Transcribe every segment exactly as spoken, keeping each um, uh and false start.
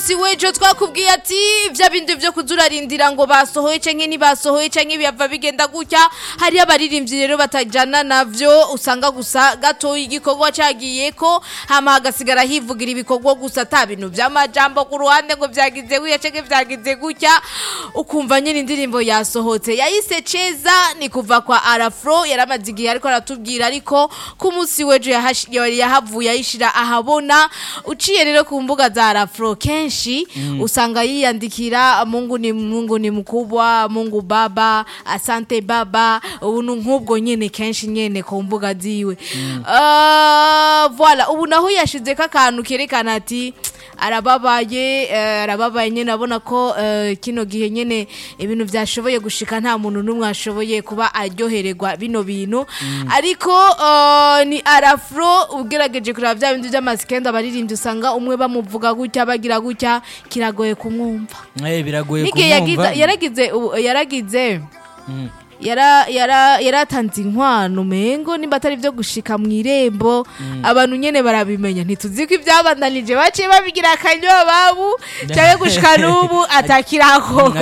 munsi wejo twakubwiye ati vya bindi vyo kuzurarindira ngo basohoye canke ni basohoye canke byava bigenda gutya hari abaririmbyi rero batajana navyo usanga gusa gato igikorwa cagiye ko hama hagasigara hivugira ibikorwa gusa ata bintu vy'amajambo ku ruhande ngo vyagize wiya canke vyagize gutya ukumva nyine indirimbo yasohotse yayise Cheza ni kuva kwa Arafro yaramaze igihe ariko aratubwira ariko ku munsi wejo yahavuye ayishira ahabona uciye rero ku mbuga za Arafro kenshi mm. usanga yiyandikira Mungu ni Mungu ni mkubwa Mungu baba asante baba ubuntu nk'ubwo nyene kenshi nyene ku mbuga ziwe mm. uh, voilà ubu naho yashize kakantu kerekana ati arababaye uh, arababaye nyene abona ko uh, kino gihe nyene ibintu vyashoboye gushika nta muntu numwe ashoboye kuba aryohererwa bino bintu mm. ariko uh, ni Arafro ugerageje kuraba vya bintu by'amasikenda baririmbye usanga umwe bamuvuga gutya bagira gutya kiragoye kumwumva eh biragoye kumwumva yaragize yaragize mm. yara yara yaratanze inkwano mengo nimba atari byo gushika mu irembo mm. abantu nyene barabimenya ntituzi ko ibyabandanije baciye babigira akanyo babu cyangwa gushika nubu atakirako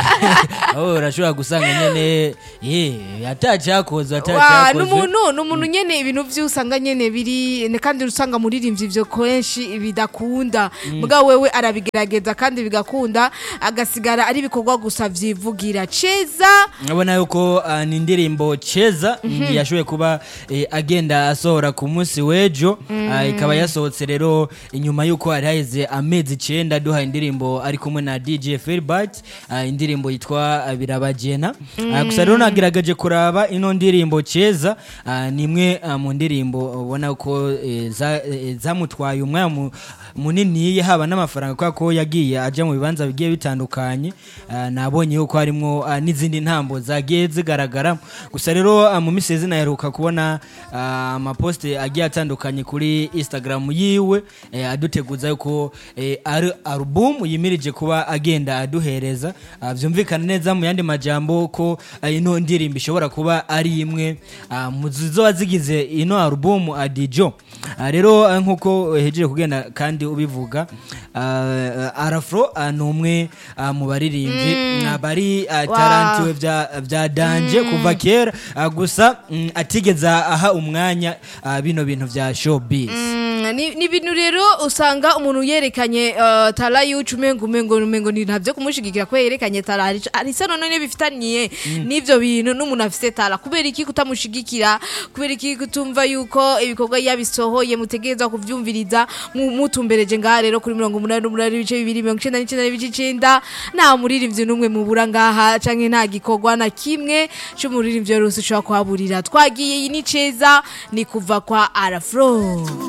aho urashobora gusanga nyene eh atacakoza atacakoze n'umuntu n'umuntu nyene ibintu vy'usanga nyene biri kandi usanga muririmbyi ivyo kenshi bidakunda muga mm. wewe arabigerageza kandi bigakunda agasigara ari bikorwa gusa vyivugira Cheza abona yuko Uh, ni indirimbo Cheza mm -hmm. yashoboye kuba eh, agenda asohora ku munsi wejo mm. uh, ikaba yasohotse rero inyuma yuko ari haize amezi icenda duha indirimbo ari kumwe na D J Feelbart uh, indirimbo yitwa uh, Birabagena mm. uh, gusa rero nagiragaje kuraba ino ndirimbo Cheza uh, nimwe uh, mu ndirimbo ubona uko eh, zamutwaye za umwanya mu, munini haba n'amafaranga kwa ko yagiye aje mu bibanza bigiye bitandukanye uh, nabonye yuko harimo uh, n'izindi ntambo zagiye zigaragara gusa rero uh, mu misezi naheruka kubona amaposte uh, agiye atandukanye kuri Instagram yiwe eh, aduteguza yuko eh, album yimirije kuba agenda aduhereza uh, vyumvikana neza mu yandi majambo ko uh, ino ndirimbo ishobora kuba ari imwe uh, muzizo wazigize ino album Adijo uh, rero uh, nkuko hejeje kugenda kandi ubivuga uh, Arafro uh, numwe uh, mu baririmbyi mm. uh, bari uh, wow. tarantiwe vya vya danje mm. kuva kera uh, gusa mm, atigeza aha umwanya uh, bino bintu vya showbiz mm. ni, ni bintu rero usanga umuntu yerekanye uh, tala yucu mengo mengo mengo ni ntavyo kumushigikira ko yerekanye tala ari sano none bifitaniye mm. nivyo bintu n'umuntu afite tala kubera iki kutamushigikira kubera iki kutumva yuko ibikorwa yabisohoye mutegeza kuvyumviriza mutumbereje ngaha rero kuri mirongo umunani n'umunani ibice bibiri mirongo icenda n'icenda n'ibice icenda nta muririmbyi numwe mubura ngaha canke nta gikorwa na kimwe cy'umuririmbyi rose ushobora kuhaburira twagiye iyi ni Cheza ni kuva kwa Arafro.